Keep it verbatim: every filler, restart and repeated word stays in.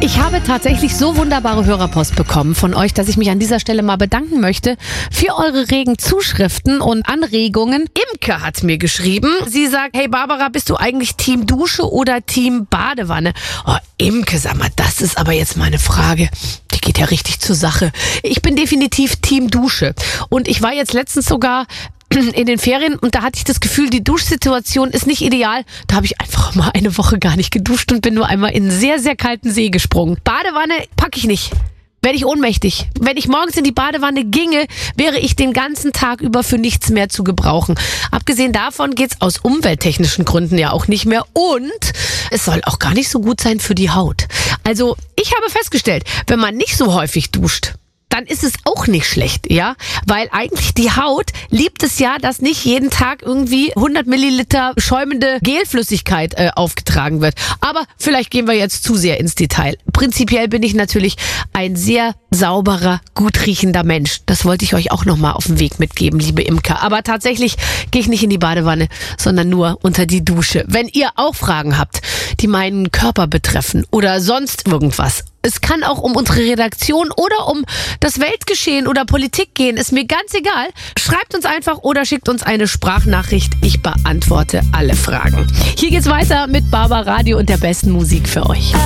Ich habe tatsächlich so wunderbare Hörerpost bekommen von euch, dass ich mich an dieser Stelle mal bedanken möchte für eure regen Zuschriften und Anregungen. Imke hat mir geschrieben. Sie sagt, hey Barbara, bist du eigentlich Team Dusche oder Team Badewanne? Oh, Imke, sag mal, das ist aber jetzt meine Frage. Die geht ja richtig zur Sache. Ich bin definitiv Team Dusche. Und ich war jetzt letztens sogar in den Ferien und da hatte ich das Gefühl, die Duschsituation ist nicht ideal. Da habe ich einfach mal eine Woche gar nicht geduscht und bin nur einmal in einen sehr, sehr kalten See gesprungen. Badewanne packe ich nicht. Werde ich ohnmächtig. Wenn ich morgens in die Badewanne ginge, wäre ich den ganzen Tag über für nichts mehr zu gebrauchen. Abgesehen davon geht's aus umwelttechnischen Gründen ja auch nicht mehr und es soll auch gar nicht so gut sein für die Haut. Also ich habe festgestellt, wenn man nicht so häufig duscht, dann ist es auch nicht schlecht, ja, weil eigentlich die Haut liebt es ja, dass nicht jeden Tag irgendwie hundert Milliliter schäumende Gelflüssigkeit äh, aufgetragen wird. Aber vielleicht gehen wir jetzt zu sehr ins Detail. Prinzipiell bin ich natürlich ein sehr sauberer, gut riechender Mensch. Das wollte ich euch auch nochmal auf den Weg mitgeben, liebe Imker. Aber tatsächlich gehe ich nicht in die Badewanne, sondern nur unter die Dusche. Wenn ihr auch Fragen habt, die meinen Körper betreffen oder sonst irgendwas, es kann auch um unsere Redaktion oder um das Weltgeschehen oder Politik gehen, ist mir ganz egal. Schreibt uns einfach oder schickt uns eine Sprachnachricht. Ich beantworte alle Fragen. Hier geht's weiter mit Barbara Radio und der besten Musik für euch.